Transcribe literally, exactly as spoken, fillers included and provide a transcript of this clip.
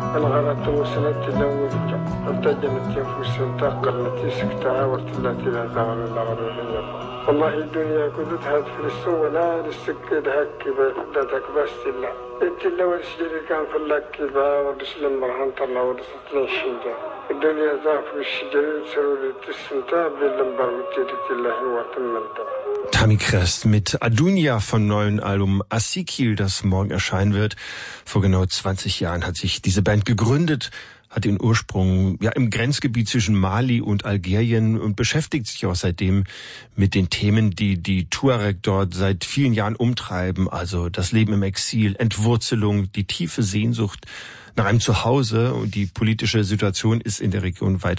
الغرض وسنة الأول ارتجلت ينفس تقلت سكتها وارتلت إلى زغل الأغلبية والله الدنيا كدتها في السوء لا للسكد هكبة فدتك بس الله انت لو الشجر كان في اللكبة ورسل مرهن طلع ورسل الشمدة الدنيا ضعف الشجر سرور التسنتاب للمبر وتيرت الله وتمنت. Tammy Krest mit Adunia vom neuen Album Asikil, das morgen erscheinen wird. Vor genau zwanzig Jahren hat sich diese Band gegründet, hat ihren Ursprung ja im Grenzgebiet zwischen Mali und Algerien und beschäftigt sich auch seitdem mit den Themen, die die Tuareg dort seit vielen Jahren umtreiben, also das Leben im Exil, Entwurzelung, die tiefe Sehnsucht nach einem Zuhause, und die politische Situation ist in der Region weiter